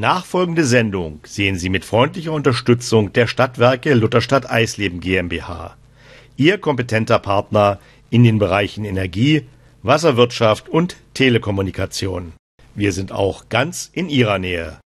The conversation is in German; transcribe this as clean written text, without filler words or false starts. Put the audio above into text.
nachfolgende Sendung sehen Sie mit freundlicher Unterstützung der Stadtwerke Lutherstadt Eisleben GmbH. Ihr kompetenter Partner in den Bereichen Energie, Wasserwirtschaft und Telekommunikation. Wir sind auch ganz in Ihrer Nähe.